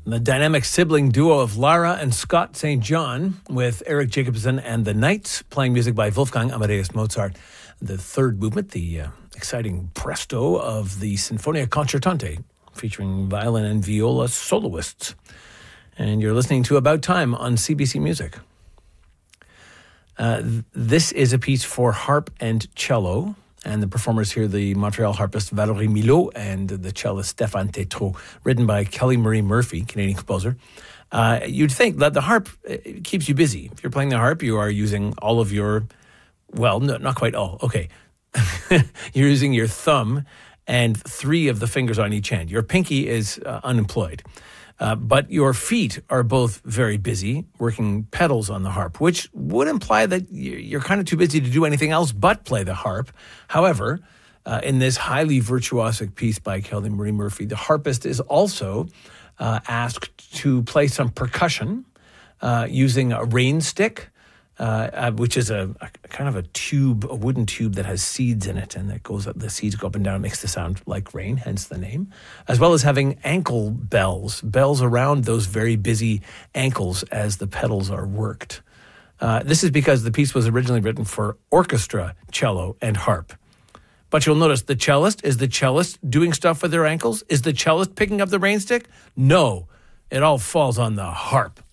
The dynamic sibling duo of Lara and Scott St. John with Eric Jacobson and the Knights playing music by Wolfgang Amadeus Mozart. The third movement, the exciting presto of the Sinfonia Concertante featuring violin and viola soloists. And you're listening to About Time on CBC Music. This is a piece for harp and cello. And the performers here, the Montreal harpist Valérie Milot and the cellist Stéphane Tétrault, written by Kelly Marie Murphy, Canadian composer. You'd think that the harp keeps you busy. If you're playing the harp, you are using all of your, well, no, not quite all. Okay. You're using your thumb and 3 of the fingers on each hand. Your pinky is unemployed. But your feet are both very busy working pedals on the harp, which would imply that you're kind of too busy to do anything else but play the harp. However, in this highly virtuosic piece by Kelly Marie Murphy, the harpist is also asked to play some percussion using a rain stick, which is a kind of a tube, a wooden tube that has seeds in it, and that goes up, the seeds go up and down, makes the sound like rain, hence the name, as well as having ankle bells around those very busy ankles as the pedals are worked. This is because the piece was originally written for orchestra, cello, and harp. But you'll notice the cellist doing stuff with their ankles? Is the cellist picking up the rain stick? No, it all falls on the harp.